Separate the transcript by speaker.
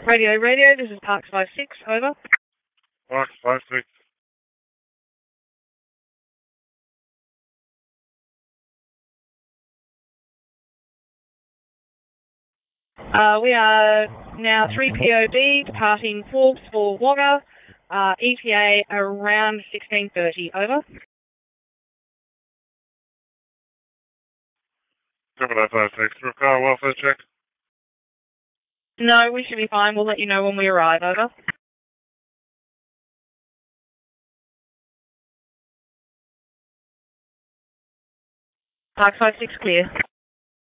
Speaker 1: Radio, this is Parks 56, over.
Speaker 2: Parks 56.
Speaker 1: We are now 3 POB, departing Forbes for Wagga, ETA around 16:30, over.
Speaker 2: 7056, for a car welfare check.
Speaker 1: No, we should be fine. We'll let you know when we arrive, over. Parks 56 clear.